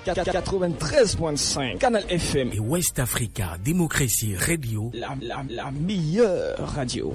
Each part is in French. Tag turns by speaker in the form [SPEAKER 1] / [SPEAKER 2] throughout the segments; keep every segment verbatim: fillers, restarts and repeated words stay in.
[SPEAKER 1] quatre-vingt-treize virgule cinq Canal F M
[SPEAKER 2] et West Africa Démocratie Radio,
[SPEAKER 1] la, la, la meilleure radio.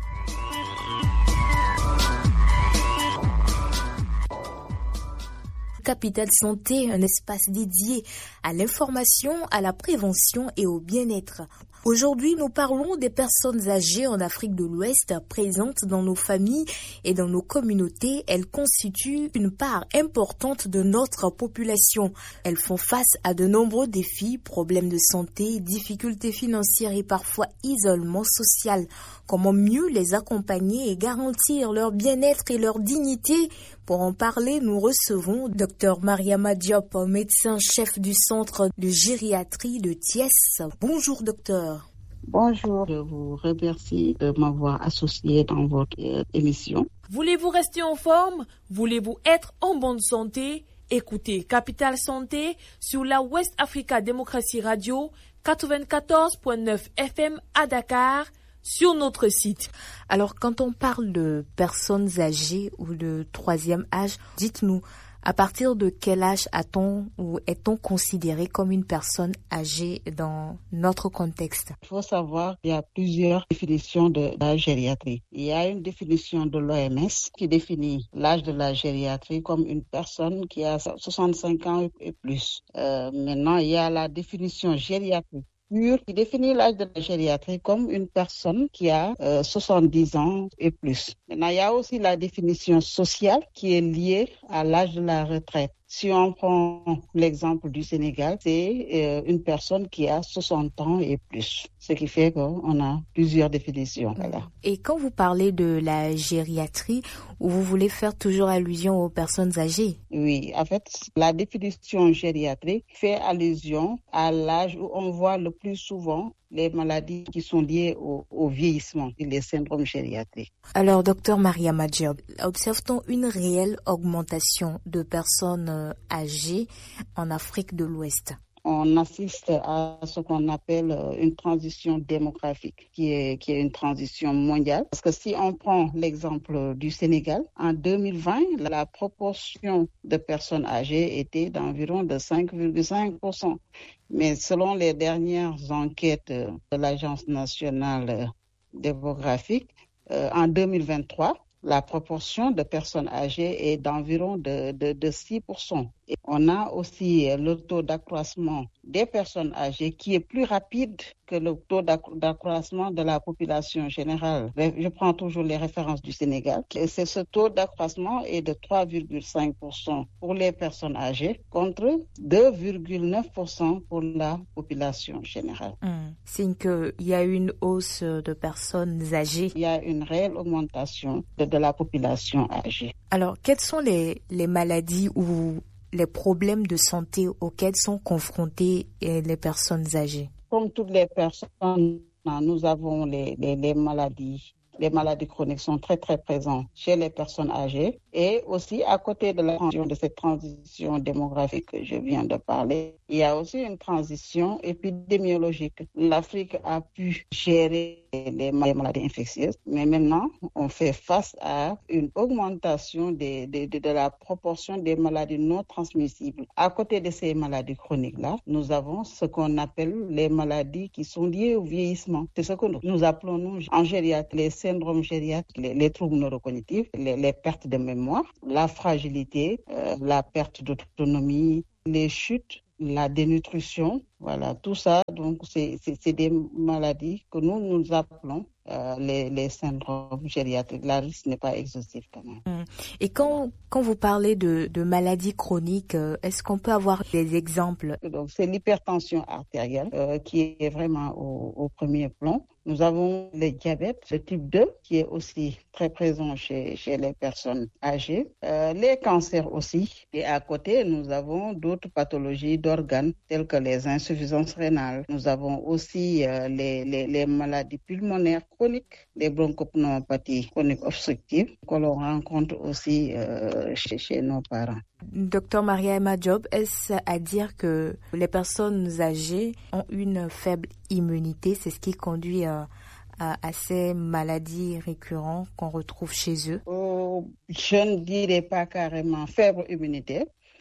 [SPEAKER 3] Capital Santé, un espace dédié à l'information, à la prévention et au bien-être. Aujourd'hui, nous parlons des personnes âgées en Afrique de l'Ouest présentes dans nos familles et dans nos communautés. Elles constituent une part importante de notre population. Elles font face à de nombreux défis, problèmes de santé, difficultés financières et parfois isolement social. Comment mieux les accompagner et garantir leur bien-être et leur dignité? Pour en parler, nous recevons Dr Mariama Diop, médecin-chef du centre de gériatrie de Thiès. Bonjour docteur.
[SPEAKER 4] Bonjour, je vous remercie de m'avoir associé dans votre euh, émission.
[SPEAKER 5] Voulez-vous rester en forme? Voulez-vous être en bonne santé? Écoutez Capital Santé sur la West Africa Démocratie Radio quatre-vingt-quatorze virgule neuf F M à Dakar, sur notre site.
[SPEAKER 3] Alors, quand on parle de personnes âgées ou de troisième âge, dites-nous, à partir de quel âge a-t-on ou est-on considéré comme une personne âgée dans notre contexte?
[SPEAKER 4] Il faut savoir qu'il y a plusieurs définitions de la gériatrie. Il y a une définition de l'O M S qui définit l'âge de la gériatrie comme une personne qui a soixante-cinq ans et plus. Euh, maintenant, il y a la définition gériatrie qui définit l'âge de la gériatrie comme une personne qui a euh, soixante-dix ans et plus. Maintenant, il y a aussi la définition sociale qui est liée à l'âge de la retraite. Si on prend l'exemple du Sénégal, c'est euh, une personne qui a soixante ans et plus, ce qui fait qu'on a plusieurs définitions. Voilà.
[SPEAKER 3] Et quand vous parlez de la gériatrie, vous voulez faire toujours allusion aux personnes âgées?
[SPEAKER 4] Oui, en fait, la définition gériatrie fait allusion à l'âge où on voit le plus souvent les maladies qui sont liées au, au vieillissement et les syndromes gériatriques.
[SPEAKER 3] Alors, docteur Mariama Diop, observe-t-on une réelle augmentation de personnes âgées en Afrique de l'Ouest?
[SPEAKER 4] On assiste à ce qu'on appelle une transition démographique, qui est, qui est une transition mondiale. Parce que si on prend l'exemple du Sénégal, en deux mille vingt, la proportion de personnes âgées était d'environ de cinq virgule cinq pour cent. Mais selon les dernières enquêtes de l'Agence nationale démographique, euh, en deux mille vingt-trois, la proportion de personnes âgées est d'environ de, de, de six pour cent. Et on a aussi le taux d'accroissement des personnes âgées qui est plus rapide que le taux d'accroissement de la population générale. Je prends toujours les références du Sénégal. Et c'est ce taux d'accroissement est de trois virgule cinq pour cent pour les personnes âgées contre deux virgule neuf pour cent pour la population générale.
[SPEAKER 3] Mmh. C'est qu'il y a une hausse de personnes âgées.
[SPEAKER 4] Il y a une réelle augmentation de, de la population âgée.
[SPEAKER 3] Alors, quelles sont les, les maladies ou les problèmes de santé auxquels sont confrontées les personnes âgées?
[SPEAKER 4] Comme toutes les personnes, nous avons les, les, les maladies. Les maladies chroniques sont très, très présentes chez les personnes âgées. Et aussi, à côté de la transition, de cette transition démographique que je viens de parler, il y a aussi une transition épidémiologique. L'Afrique a pu gérer les maladies infectieuses, mais maintenant, on fait face à une augmentation des, de, de, de la proportion des maladies non transmissibles. À côté de ces maladies chroniques-là, nous avons ce qu'on appelle les maladies qui sont liées au vieillissement. C'est ce que nous appelons nous, en gériatrie les syndromes gériatriques, les, les troubles neurocognitifs, les, les pertes de mémoire, la fragilité, euh, la perte d'autonomie, les chutes, la dénutrition, voilà, tout ça, donc c'est, c'est, c'est des maladies que nous, nous appelons euh, les, les syndromes gériatriques. La liste n'est pas exhaustive quand même.
[SPEAKER 3] Et quand, quand vous parlez de, de maladies chroniques, est-ce qu'on peut avoir des exemples?
[SPEAKER 4] Donc c'est l'hypertension artérielle euh, qui est vraiment au, au premier plan. Nous avons le diabète de type deux qui est aussi très présent chez, chez les personnes âgées. Euh, les cancers aussi. Et à côté, nous avons d'autres pathologies d'organes telles que les insuffisances rénales. Nous avons aussi euh, les, les, les maladies pulmonaires chroniques, les bronchopneumopathies chroniques obstructives que l'on rencontre aussi euh, chez, chez nos parents.
[SPEAKER 3] Docteur Mariama Diop, est-ce à dire que les personnes âgées ont une faible immunité? C'est ce qui conduit à, à, à ces maladies récurrentes qu'on retrouve chez eux?
[SPEAKER 4] Oh, je ne dirais pas carrément faible immunité,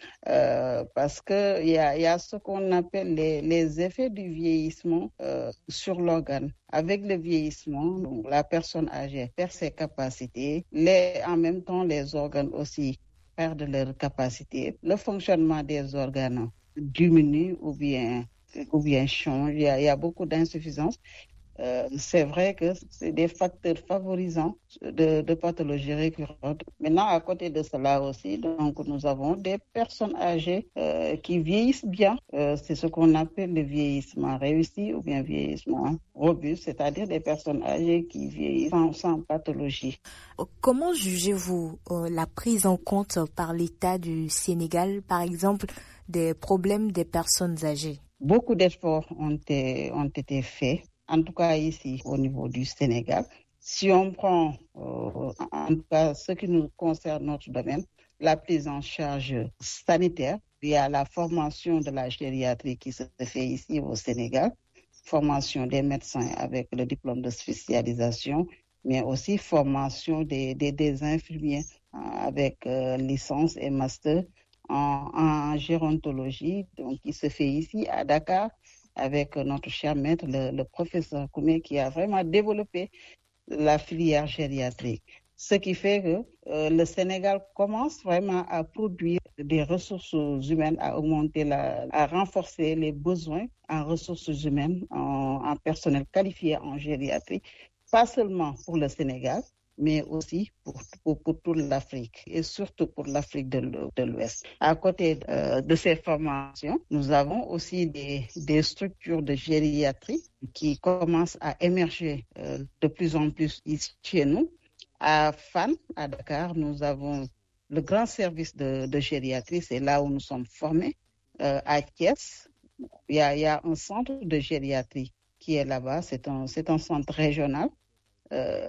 [SPEAKER 4] euh, parce qu'il y a, y a ce qu'on appelle les, les effets du vieillissement euh, sur l'organe. Avec le vieillissement, donc, la personne âgée perd ses capacités, les, en même temps les organes aussi perdent leurs capacités. Le fonctionnement des organes diminue ou bien, ou bien change. Il y a, il y a beaucoup d'insuffisances. Euh, c'est vrai que c'est des facteurs favorisants de, de pathologies récurrentes. Maintenant, à côté de cela aussi, donc, nous avons des personnes âgées euh, qui vieillissent bien. Euh, c'est ce qu'on appelle le vieillissement réussi ou bien vieillissement robuste, c'est-à-dire des personnes âgées qui vieillissent sans, sans pathologie.
[SPEAKER 3] Comment jugez-vous euh, la prise en compte par l'État du Sénégal, par exemple, des problèmes des personnes âgées?
[SPEAKER 4] Beaucoup d'efforts ont été, ont été faits. En tout cas ici au niveau du Sénégal. Si on prend euh, en tout cas ce qui nous concerne notre domaine, la prise en charge sanitaire, il y a la formation de la gériatrie qui se fait ici au Sénégal, formation des médecins avec le diplôme de spécialisation, mais aussi formation des, des, des infirmiers euh, avec euh, licence et master en, en gérontologie, donc qui se fait ici à Dakar, avec notre cher maître, le, le professeur Koumé, qui a vraiment développé la filière gériatrique. Ce qui fait que euh, le Sénégal commence vraiment à produire des ressources humaines, à augmenter, la, à renforcer les besoins en ressources humaines, en, en personnel qualifié en gériatrie, pas seulement pour le Sénégal, mais aussi pour, pour, pour toute l'Afrique et surtout pour l'Afrique de l'Ouest. À côté euh, de ces formations, nous avons aussi des, des structures de gériatrie qui commencent à émerger euh, de plus en plus ici chez nous. À Fan, à Dakar, nous avons le grand service de, de gériatrie, c'est là où nous sommes formés. Euh, à Thiès, il y a, il y a un centre de gériatrie qui est là-bas, c'est un, c'est un centre régional. Euh,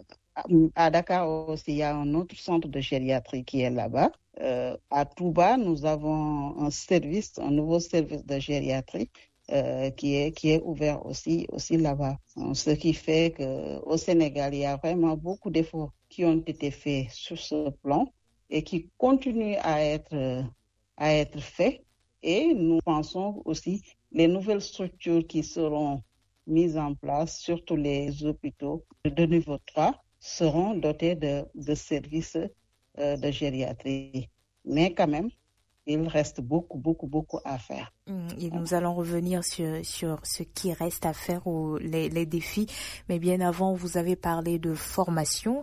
[SPEAKER 4] À Dakar aussi, il y a un autre centre de gériatrie qui est là-bas. Euh, à Touba, nous avons un service, un nouveau service de gériatrie euh, qui est qui est ouvert aussi aussi là-bas. Donc, ce qui fait que au Sénégal, il y a vraiment beaucoup d'efforts qui ont été faits sur ce plan et qui continuent à être à être faits. Et nous pensons aussi les nouvelles structures qui seront mises en place, surtout les hôpitaux de niveau trois. Seront dotés de, de services euh, de gériatrie. Mais quand même, il reste beaucoup, beaucoup, beaucoup à faire.
[SPEAKER 3] Et nous allons revenir sur, sur ce qui reste à faire, ou les, les défis. Mais bien avant, vous avez parlé de formation.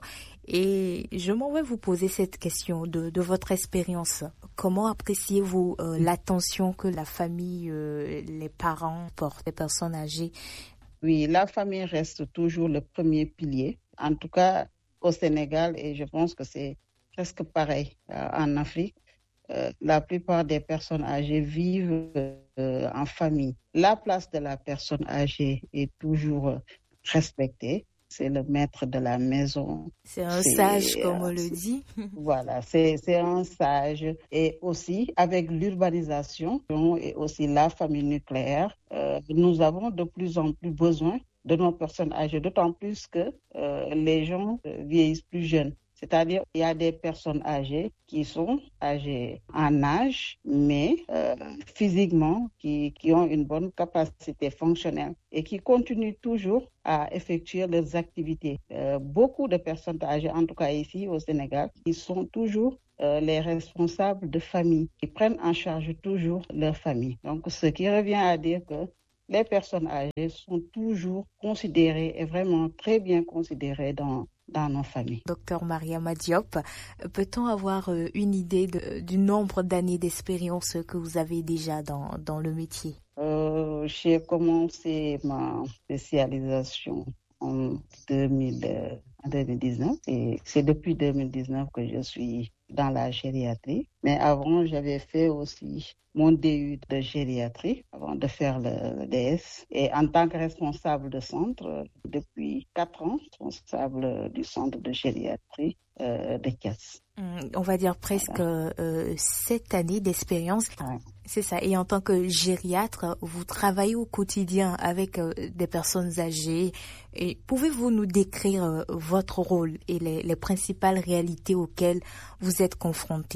[SPEAKER 3] Et je m'en vais vous poser cette question de, de votre expérience. Comment appréciez-vous euh, l'attention que la famille, euh, les parents portent, les personnes âgées?
[SPEAKER 4] Oui, la famille reste toujours le premier pilier. En tout cas, au Sénégal, et je pense que c'est presque pareil euh, en Afrique, euh, la plupart des personnes âgées vivent euh, en famille. La place de la personne âgée est toujours respectée. C'est le maître de la maison.
[SPEAKER 3] C'est un c'est, sage, comme on le dit.
[SPEAKER 4] Voilà, c'est, c'est un sage. Et aussi, avec l'urbanisation et aussi la famille nucléaire, euh, nous avons de plus en plus besoin de nos personnes âgées, d'autant plus que euh, les gens euh, vieillissent plus jeunes. C'est-à-dire il y a des personnes âgées qui sont âgées en âge, mais euh, physiquement, qui, qui ont une bonne capacité fonctionnelle et qui continuent toujours à effectuer leurs activités. Euh, beaucoup de personnes âgées, en tout cas ici au Sénégal, qui sont toujours euh, les responsables de famille, qui prennent en charge toujours leur famille. Donc, ce qui revient à dire que les personnes âgées sont toujours considérées et vraiment très bien considérées dans, dans nos familles.
[SPEAKER 3] Docteur Mariama Diop, peut-on avoir une idée de, du nombre d'années d'expérience que vous avez déjà dans, dans le métier?
[SPEAKER 4] euh, J'ai commencé ma spécialisation en, deux mille, en deux mille dix-neuf et c'est depuis deux mille dix-neuf que je suis dans la gériatrie. Mais avant, j'avais fait aussi mon D U de gériatrie avant de faire le, le D S. Et en tant que responsable de centre, depuis quatre ans, responsable du centre de gériatrie euh, de Thiès.
[SPEAKER 3] On va dire presque voilà. euh, sept années d'expérience. Ouais. C'est ça. Et en tant que gériatre, vous travaillez au quotidien avec euh, des personnes âgées. Et pouvez-vous nous décrire euh, votre rôle et les, les principales réalités auxquelles vous êtes confrontés?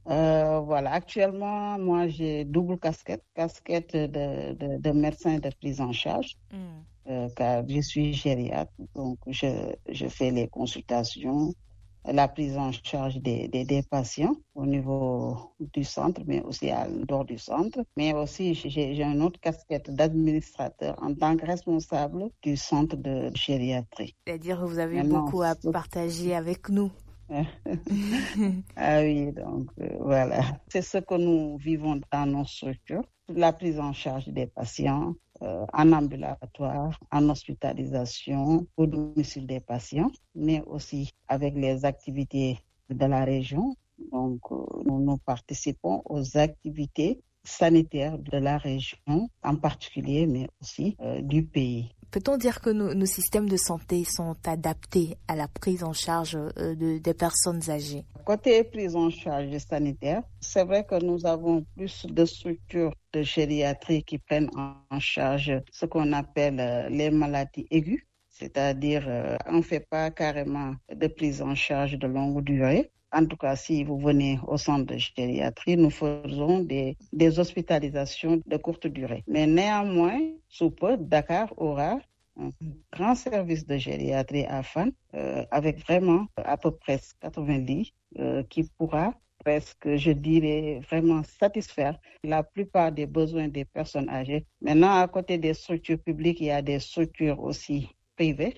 [SPEAKER 4] Euh, voilà, actuellement, moi, j'ai double casquette, casquette de, de, de médecin de prise en charge, mm. euh, car je suis gériatre, donc je, je fais les consultations, la prise en charge des, des, des patients au niveau du centre, mais aussi à dehors du centre. Mais aussi, j'ai, j'ai une autre casquette d'administrateur en tant que responsable du centre de gériatrie.
[SPEAKER 3] C'est-à-dire que vous avez Maintenant, beaucoup à partager avec nous.
[SPEAKER 4] Ah oui, donc euh, voilà. C'est ce que nous vivons dans nos structures. La prise en charge des patients euh, en ambulatoire, en hospitalisation, au domicile des patients, mais aussi avec les activités de la région. Donc, euh, nous, nous participons aux activités sanitaires de la région en particulier, mais aussi euh, du pays.
[SPEAKER 3] Peut-on dire que nos, nos systèmes de santé sont adaptés à la prise en charge euh, de, des personnes âgées?
[SPEAKER 4] Côté prise en charge sanitaire, c'est vrai que nous avons plus de structures de gériatrie qui prennent en charge ce qu'on appelle euh, les maladies aiguës, c'est-à-dire euh, on ne fait pas carrément de prise en charge de longue durée. En tout cas, si vous venez au centre de gériatrie, nous faisons des, des hospitalisations de courte durée. Mais néanmoins, sous peu, Dakar aura un grand service de gériatrie à Fann, euh, avec vraiment à peu près quatre-vingts lits, euh, qui pourra presque, je dirais, vraiment satisfaire la plupart des besoins des personnes âgées. Maintenant, à côté des structures publiques, il y a des structures aussi privées,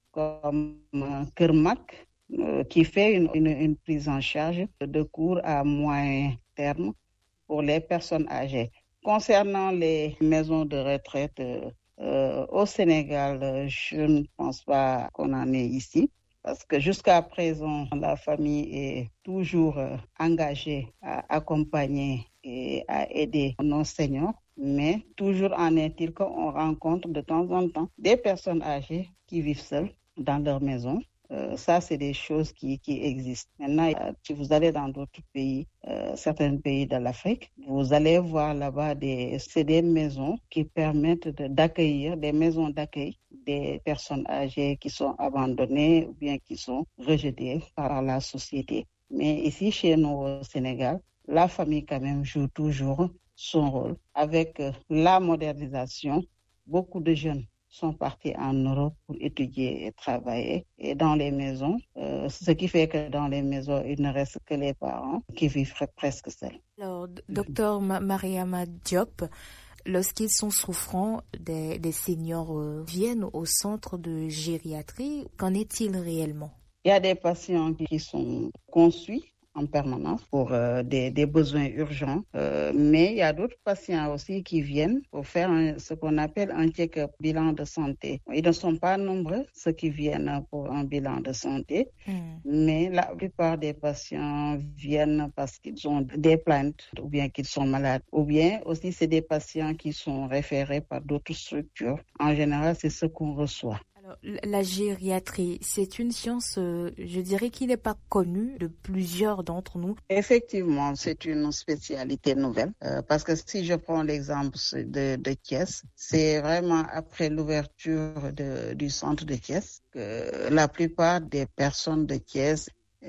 [SPEAKER 4] comme euh, Kermak, Euh, qui fait une, une, une prise en charge de court à moyen terme pour les personnes âgées. Concernant les maisons de retraite euh, euh, au Sénégal, je ne pense pas qu'on en ait ici, parce que jusqu'à présent, la famille est toujours euh, engagée à accompagner et à aider nos seniors, mais toujours en est-il qu'on rencontre de temps en temps des personnes âgées qui vivent seules dans leur maison. Euh, ça, c'est des choses qui, qui existent. Maintenant, si vous allez dans d'autres pays, euh, certains pays de l'Afrique, vous allez voir là-bas des, c'est des maisons qui permettent de, d'accueillir, des maisons d'accueil des personnes âgées qui sont abandonnées ou bien qui sont rejetées par la société. Mais ici, chez nous au Sénégal, la famille quand même joue toujours son rôle. Avec euh, la modernisation, beaucoup de jeunes sont partis en Europe pour étudier et travailler et dans les maisons, euh, ce qui fait que dans les maisons, il ne reste que les parents qui vivent presque seuls.
[SPEAKER 3] Alors, docteur Mariama Diop, lorsqu'ils sont souffrants, des, des seniors euh, viennent au centre de gériatrie. Qu'en est-il réellement?
[SPEAKER 4] Il y a des patients qui sont conçus en permanence pour euh, des, des besoins urgents. Euh, mais il y a d'autres patients aussi qui viennent pour faire un, ce qu'on appelle un check-up, bilan de santé. Ils ne sont pas nombreux, ceux qui viennent pour un bilan de santé, mmh. mais la plupart des patients viennent parce qu'ils ont des plaintes ou bien qu'ils sont malades. Ou bien aussi, c'est des patients qui sont référés par d'autres structures. En général, c'est ce qu'on reçoit.
[SPEAKER 3] Alors, la gériatrie, c'est une science, euh, je dirais, qui n'est pas connue de plusieurs d'entre nous.
[SPEAKER 4] Effectivement, c'est une spécialité nouvelle. Euh, parce que si je prends l'exemple de, de Thiès, c'est vraiment après l'ouverture de, du centre de Thiès que la plupart des personnes de Thiès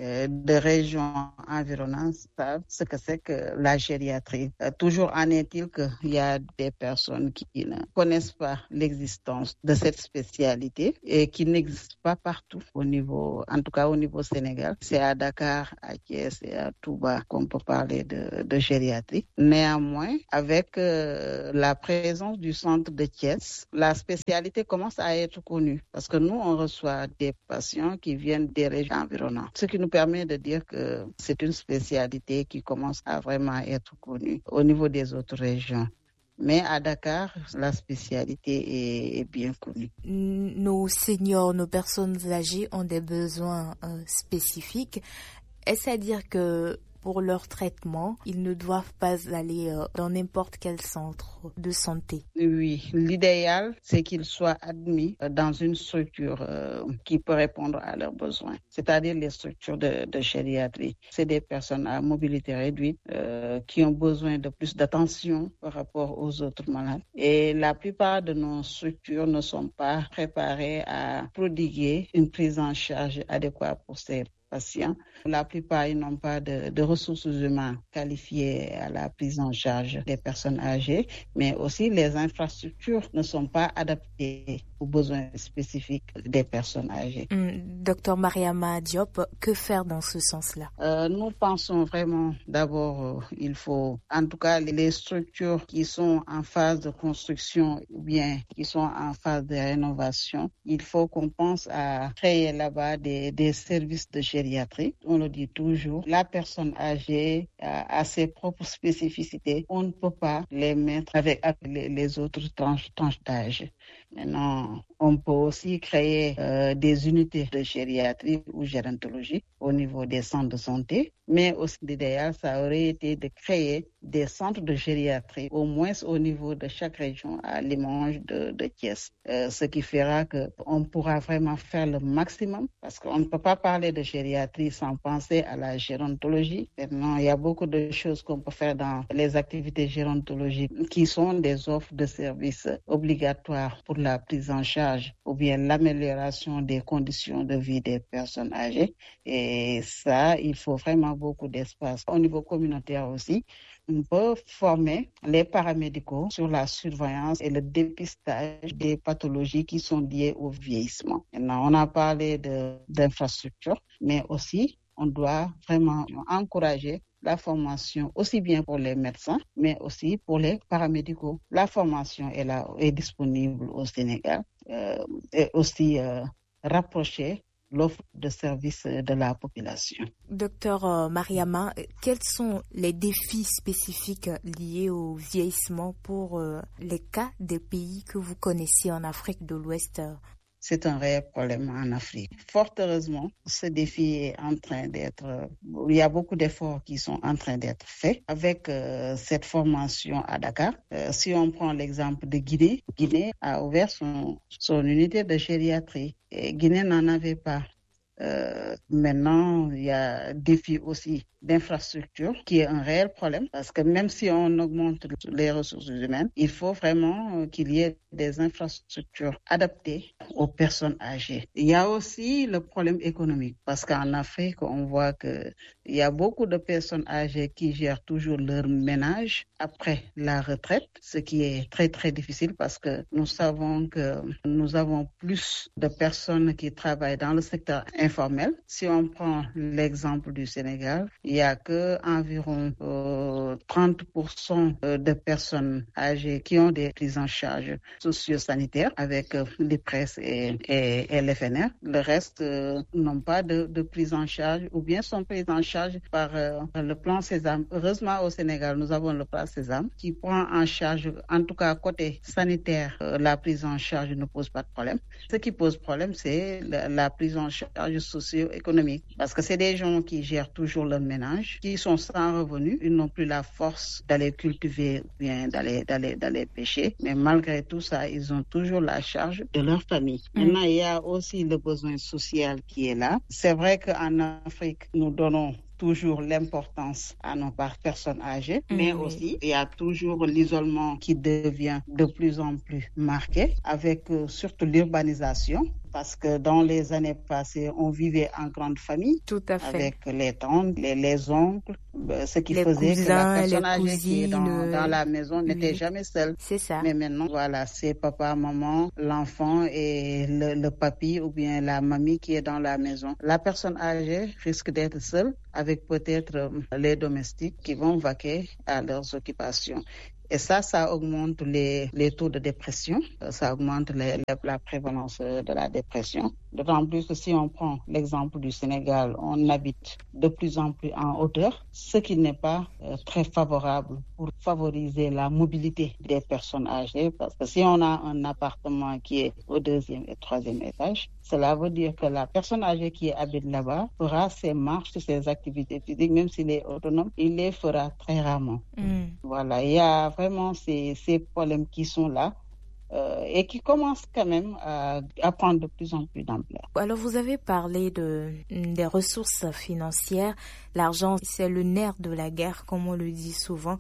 [SPEAKER 4] de régions environnantes savent ce que c'est que la gériatrie. Euh, toujours en est-il qu'il y a des personnes qui ne connaissent pas l'existence de cette spécialité et qui n'existe pas partout au niveau, en tout cas au niveau Sénégal. C'est à Dakar, à Thiès et à Touba qu'on peut parler de, de gériatrie. Néanmoins, avec euh, la présence du centre de Thiès, la spécialité commence à être connue parce que nous, on reçoit des patients qui viennent des régions environnantes. Ce qui nous permet de dire que c'est une spécialité qui commence à vraiment être connue au niveau des autres régions. Mais à Dakar, la spécialité est bien connue.
[SPEAKER 3] Nos seniors, nos personnes âgées ont des besoins euh, spécifiques. Est-ce à dire que pour leur traitement, ils ne doivent pas aller euh, dans n'importe quel centre de santé?
[SPEAKER 4] Oui, l'idéal, c'est qu'ils soient admis dans une structure euh, qui peut répondre à leurs besoins, c'est-à-dire les structures de, de gériatrie. C'est des personnes à mobilité réduite euh, qui ont besoin de plus d'attention par rapport aux autres malades. Et la plupart de nos structures ne sont pas préparées à prodiguer une prise en charge adéquate pour ces patients. La plupart, ils n'ont pas de, de ressources humaines qualifiées à la prise en charge des personnes âgées, mais aussi les infrastructures ne sont pas adaptées aux besoins spécifiques des personnes âgées.
[SPEAKER 3] Mmh, Docteur Mariama Diop, que faire dans ce sens-là?
[SPEAKER 4] euh, Nous pensons vraiment, d'abord, euh, il faut, en tout cas, les structures qui sont en phase de construction ou bien qui sont en phase de rénovation, il faut qu'on pense à créer là-bas des, des services de gériatrie. On le dit toujours, la personne âgée a, a ses propres spécificités. On ne peut pas les mettre avec, avec les, les autres tranches, tranches d'âge. Maintenant, on peut aussi créer euh, des unités de gériatrie ou gérontologie au niveau des centres de santé, mais aussi l'idéal, ça aurait été de créer des centres de gériatrie, au moins au niveau de chaque région, à l'image de, de Thiès. Euh, ce qui fera qu'on pourra vraiment faire le maximum, parce qu'on ne peut pas parler de gériatrie sans penser à la gérontologie. Maintenant, il y a beaucoup de choses qu'on peut faire dans les activités gérontologiques qui sont des offres de services obligatoires pour la prise en charge ou bien l'amélioration des conditions de vie des personnes âgées. Et ça, il faut vraiment beaucoup d'espace. Au niveau communautaire aussi, on peut former les paramédicaux sur la surveillance et le dépistage des pathologies qui sont liées au vieillissement. Maintenant, on a parlé de, d'infrastructures, mais aussi on doit vraiment encourager la formation aussi bien pour les médecins, mais aussi pour les paramédicaux. La formation est là, est disponible au Sénégal, euh, et aussi euh, rapprocher l'offre de services de la population.
[SPEAKER 3] Docteur Mariama, quels sont les défis spécifiques liés au vieillissement pour les cas des pays que vous connaissez en Afrique de l'Ouest?
[SPEAKER 4] C'est un réel problème en Afrique. Fort heureusement, ce défi est en train d'être... Il y a beaucoup d'efforts qui sont en train d'être faits avec euh, cette formation à Dakar. Euh, si on prend l'exemple de Guinée, Guinée a ouvert son, son unité de gériatrie. Et Guinée n'en avait pas. Euh, maintenant, il y a un défi aussi d'infrastructure qui est un réel problème parce que même si on augmente les ressources humaines, il faut vraiment qu'il y ait des infrastructures adaptées aux personnes âgées. Il y a aussi le problème économique parce qu'en Afrique, on voit qu'il y a beaucoup de personnes âgées qui gèrent toujours leur ménage après la retraite, ce qui est très très difficile parce que nous savons que nous avons plus de personnes qui travaillent dans le secteur informel. Si on prend l'exemple du Sénégal, il n'y a que environ euh, trente pour cent de personnes âgées qui ont des prises en charge socio-sanitaires avec euh, l'I P R E S et, et, et l'F N R. Le reste euh, n'ont pas de, de prise en charge ou bien sont prises en charge par euh, le plan Sésame. Heureusement, au Sénégal, nous avons le plan Sésame qui prend en charge, en tout cas côté sanitaire, euh, la prise en charge ne pose pas de problème. Ce qui pose problème, c'est la, la prise en charge socio-économique parce que c'est des gens qui gèrent toujours leur ménage, qui sont sans revenus, ils n'ont plus la force d'aller cultiver ou bien d'aller, d'aller, d'aller pêcher, mais malgré tout ça, ils ont toujours la charge de leur famille. Mmh. Maintenant, il y a aussi le besoin social qui est là. C'est vrai qu'en Afrique, nous donnons toujours l'importance à nos personnes âgées, mmh. mais aussi il y a toujours l'isolement qui devient de plus en plus marqué avec euh, surtout l'urbanisation. Parce que dans les années passées, on vivait en grande famille.
[SPEAKER 3] Tout à fait.
[SPEAKER 4] Avec les tantes, les, les oncles, ce qui
[SPEAKER 3] les
[SPEAKER 4] faisait
[SPEAKER 3] cousins,
[SPEAKER 4] que la personne âgée
[SPEAKER 3] cousines,
[SPEAKER 4] qui est dans, dans la maison oui. n'était jamais seule.
[SPEAKER 3] C'est ça.
[SPEAKER 4] Mais maintenant, voilà, c'est papa, maman, l'enfant et le, le papy ou bien la mamie qui est dans la maison. La personne âgée risque d'être seule avec peut-être les domestiques qui vont vaquer à leurs occupations. Et ça, ça augmente les, les taux de dépression, ça augmente les, les, la prévalence de la dépression. D'autant plus que si on prend l'exemple du Sénégal, on habite de plus en plus en hauteur, ce qui n'est pas euh, très favorable pour favoriser la mobilité des personnes âgées. Parce que si on a un appartement qui est au deuxième et troisième étage, cela veut dire que la personne âgée qui habite là-bas fera ses marches, ses activités physiques, même s'il est autonome, il les fera très rarement. Mm. Voilà, il y a vraiment ces, ces problèmes qui sont là. Euh, et qui commence quand même à, à prendre de plus en plus d'ampleur.
[SPEAKER 3] Alors vous avez parlé de, des ressources financières, l'argent, c'est le nerf de la guerre, comme on le dit souvent.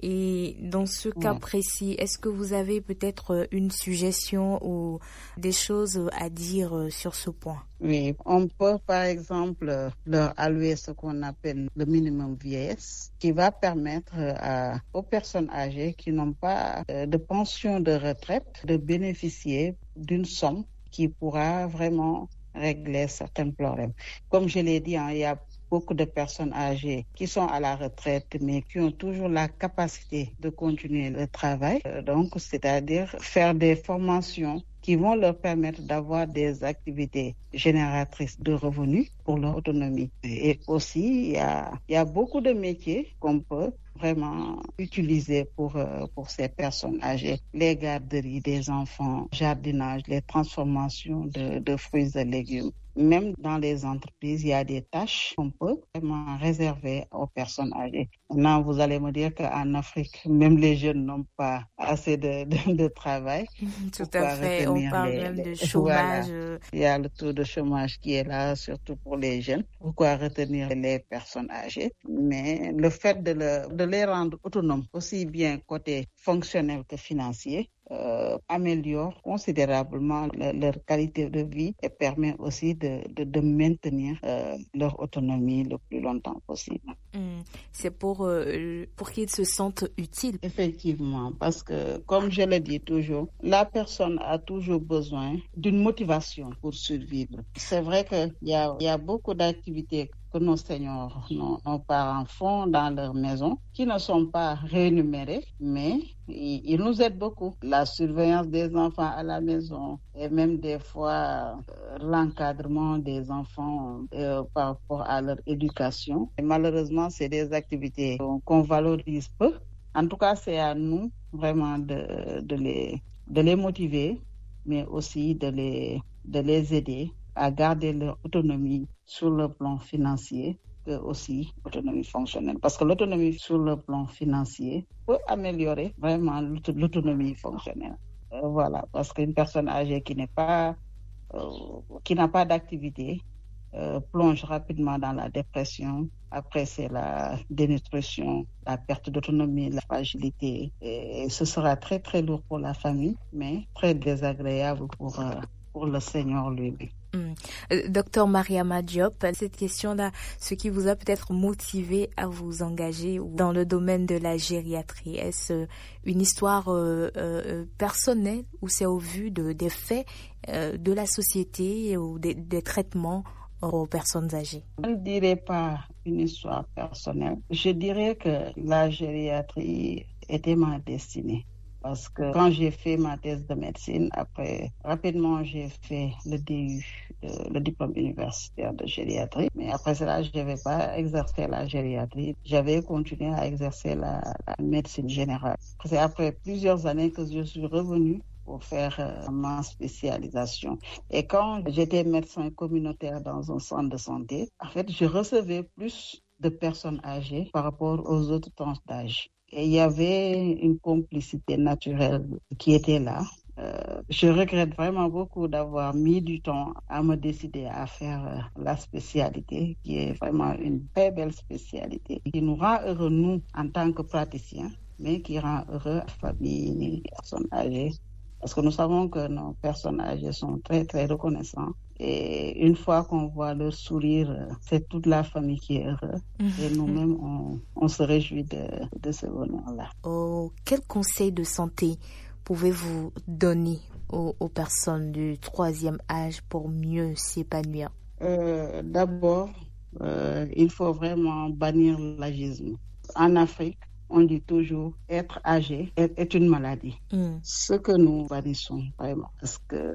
[SPEAKER 3] Et dans ce cas ouais. précis, est-ce que vous avez peut-être une suggestion ou des choses à dire sur ce point?
[SPEAKER 4] Oui, on peut par exemple leur allouer ce qu'on appelle le minimum vieillesse, qui va permettre à, aux personnes âgées qui n'ont pas de pension de retraite de bénéficier d'une somme qui pourra vraiment régler certains problèmes. Comme je l'ai dit, hein, il y a beaucoup de personnes âgées qui sont à la retraite, mais qui ont toujours la capacité de continuer le travail. Donc, c'est-à-dire faire des formations qui vont leur permettre d'avoir des activités génératrices de revenus pour leur autonomie. Et aussi, il y a, il y a beaucoup de métiers qu'on peut vraiment utiliser pour, pour ces personnes âgées. Les garderies des enfants, jardinage, les transformations de, de fruits et légumes. Même dans les entreprises, il y a des tâches qu'on peut vraiment réserver aux personnes âgées. Maintenant, vous allez me dire qu'en Afrique, même les jeunes n'ont pas assez de, de, de travail.
[SPEAKER 3] Tout à fait, on parle les, même les, de chômage.
[SPEAKER 4] Voilà. Il y a le taux de chômage qui est là, surtout pour les jeunes. Pourquoi retenir les personnes âgées? Mais le fait de, le, de les rendre autonomes, aussi bien côté fonctionnel que financier, Euh, améliore considérablement le, leur qualité de vie et permet aussi de, de, de maintenir euh, leur autonomie le plus longtemps possible.
[SPEAKER 3] Mmh. C'est pour, euh, pour qu'ils se sentent utiles.
[SPEAKER 4] Effectivement, parce que comme je le dis toujours, la personne a toujours besoin d'une motivation pour survivre. C'est vrai qu'il y a, y a beaucoup d'activités que nos seniors, nos, nos parents font dans leur maison, qui ne sont pas rémunérés, mais ils, ils nous aident beaucoup. La surveillance des enfants à la maison et même des fois euh, l'encadrement des enfants euh, par rapport à leur éducation. Et malheureusement, c'est des activités qu'on valorise peu. En tout cas, c'est à nous vraiment de, de, les, de les motiver, mais aussi de les, de les aider à garder leur autonomie sur le plan financier que aussi l'autonomie fonctionnelle. Parce que l'autonomie sur le plan financier peut améliorer vraiment l'autonomie fonctionnelle. Euh, voilà, parce qu'une personne âgée qui n'est pas, euh, qui n'a pas d'activité euh, plonge rapidement dans la dépression. Après, c'est la dénutrition, la perte d'autonomie, la fragilité. Et ce sera très, très lourd pour la famille, mais très désagréable pour, euh, pour le senior lui-même.
[SPEAKER 3] Mmh. Euh, Docteur Mariama Diop, cette question-là, ce qui vous a peut-être motivé à vous engager dans le domaine de la gériatrie, est-ce une histoire euh, euh, personnelle ou c'est au vu de, des faits euh, de la société ou des, des traitements aux personnes âgées?
[SPEAKER 4] Je ne dirais pas une histoire personnelle. Je dirais que la gériatrie était ma destinée. Parce que quand j'ai fait ma thèse de médecine, après, rapidement, j'ai fait le D U, euh, le diplôme universitaire de gériatrie. Mais après cela, je n'avais pas exercé la gériatrie. J'avais continué à exercer la, la médecine générale. C'est après plusieurs années que je suis revenue pour faire euh, ma spécialisation. Et quand j'étais médecin communautaire dans un centre de santé, en fait, je recevais plus de personnes âgées par rapport aux autres tranches d'âge. Et il y avait une complicité naturelle qui était là. Euh, je regrette vraiment beaucoup d'avoir mis du temps à me décider à faire euh, la spécialité, qui est vraiment une très belle spécialité, qui nous rend heureux, nous, en tant que praticiens, mais qui rend heureux la famille, les personnes âgées. Parce que nous savons que nos personnes âgées sont très, très reconnaissantes. Et une fois qu'on voit leur sourire, c'est toute la famille qui est heureuse. Mmh. Et nous-mêmes, on, on se réjouit de, de ce bonheur-là.
[SPEAKER 3] Oh, quel conseil de santé pouvez-vous donner aux, aux personnes du troisième âge pour mieux s'épanouir?
[SPEAKER 4] euh, D'abord, euh, il faut vraiment bannir l'agisme. En Afrique, on dit toujours être âgé est une maladie. Mm. Ce que nous bannissons vraiment, parce que